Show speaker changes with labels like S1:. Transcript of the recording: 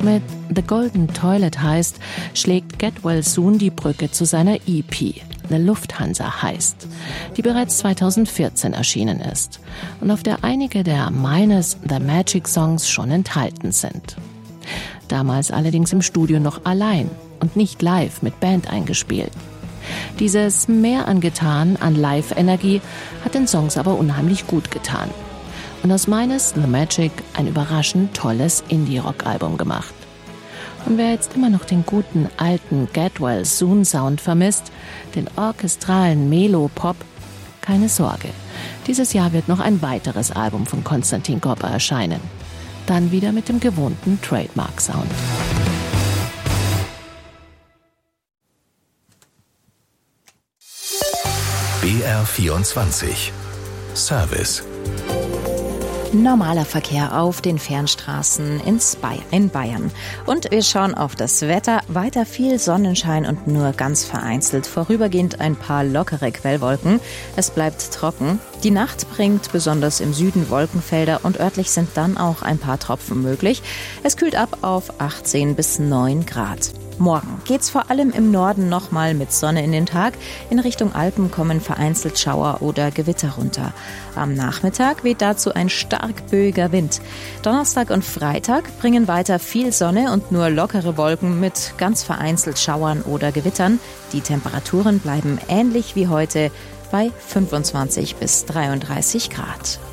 S1: Mit The Golden Toilet heißt, schlägt Get Well Soon die Brücke zu seiner EP, The Lufthansa heißt, die bereits 2014 erschienen ist und auf der einige der Minus The Magic Songs schon enthalten sind. Damals allerdings im Studio noch allein und nicht live mit Band eingespielt. Dieses Mehr angetan an Live-Energie hat den Songs aber unheimlich gut getan. Und aus Minus The Magic ein überraschend tolles Indie-Rock-Album gemacht. Und wer jetzt immer noch den guten alten Get Well Soon Sound vermisst, den orchestralen Melo-Pop, keine Sorge. Dieses Jahr wird noch ein weiteres Album von Konstantin Gopper erscheinen. Dann wieder mit dem gewohnten Trademark-Sound.
S2: BR24 Service.
S3: Normaler Verkehr auf den Fernstraßen in Bayern. Und wir schauen auf das Wetter. Weiter viel Sonnenschein und nur ganz vereinzelt vorübergehend ein paar lockere Quellwolken. Es bleibt trocken. Die Nacht bringt besonders im Süden Wolkenfelder und örtlich sind dann auch ein paar Tropfen möglich. Es kühlt ab auf 18 bis 9 Grad. Morgen geht's vor allem im Norden nochmal mit Sonne in den Tag. In Richtung Alpen kommen vereinzelt Schauer oder Gewitter runter. Am Nachmittag weht dazu ein stark böiger Wind. Donnerstag und Freitag bringen weiter viel Sonne und nur lockere Wolken mit ganz vereinzelt Schauern oder Gewittern. Die Temperaturen bleiben ähnlich wie heute bei 25 bis 33 Grad.